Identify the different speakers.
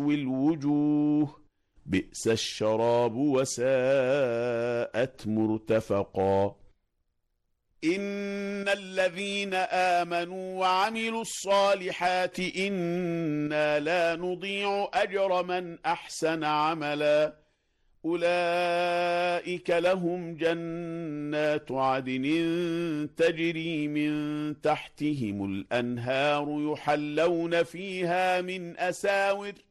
Speaker 1: الوجوه بئس الشراب وساءت مرتفقا إن الذين آمنوا وعملوا الصالحات إنا لا نضيع أجر من أحسن عملا أولئك لهم جنات عدن تجري من تحتهم الأنهار يحلون فيها من أساور